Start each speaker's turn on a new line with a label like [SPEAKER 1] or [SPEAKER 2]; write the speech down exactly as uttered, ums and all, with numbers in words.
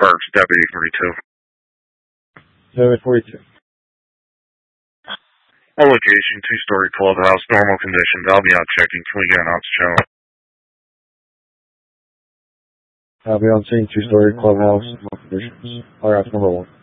[SPEAKER 1] Burks, Deputy forty-two.
[SPEAKER 2] Deputy forty-two.
[SPEAKER 1] Our location, two-story clubhouse, normal conditions. I'll be out checking. Can we get an ops channel?
[SPEAKER 2] I'll be on scene, two-story clubhouse, normal conditions. Alright, number one.